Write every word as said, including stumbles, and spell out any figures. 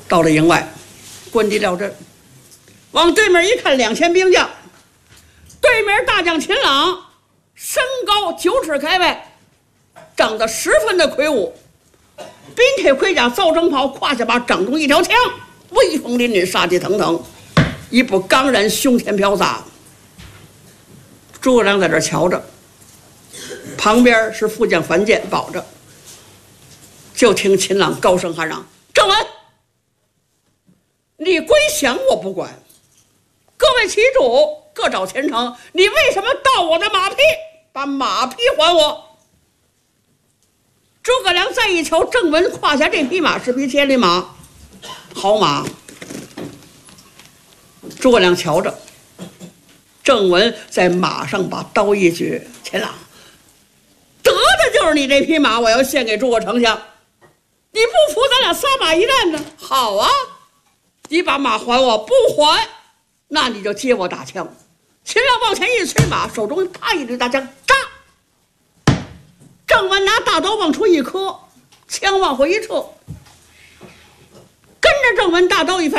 到了营外，关帝撂阵，往对面一看，两千兵将，对面大将秦朗，身高九尺开外，长得十分的魁梧，鬓铁盔甲，造征袍，胯下把掌中一条枪，威风凛凛，杀气腾腾，一部钢髯，胸前飘洒。诸葛亮在这瞧着，旁边是副将樊建保着。就听秦朗高声喊嚷：“郑文，你归降我不管，各位旗主各找前程，你为什么盗我的马匹？把马匹还我！”诸葛亮再一瞧，郑文胯下这匹马是匹千里马，好马。诸葛亮瞧着，郑文在马上把刀一举：“秦朗，得的就是你这匹马，我要献给诸葛丞相。你不服，咱俩撒马一战呢？好啊，你把马还我，不还，那你就接我打枪。”秦朗往前一催马，手中啪一支大枪，扎。郑文拿大刀往出一磕，枪往回一撤，跟着郑文大刀一翻。